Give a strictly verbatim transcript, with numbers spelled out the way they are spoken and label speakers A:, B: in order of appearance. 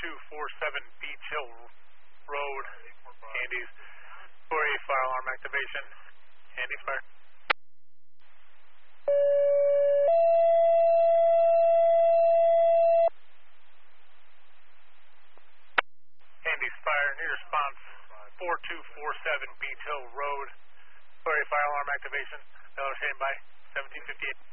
A: two four seven Beach Hill Road, Andes. four eight fire alarm activation. Andes fire. Andes fire, need response four two four seven Beach Hill Road. four eight fire alarm activation. Miller standing by, seventeen fifty-eight.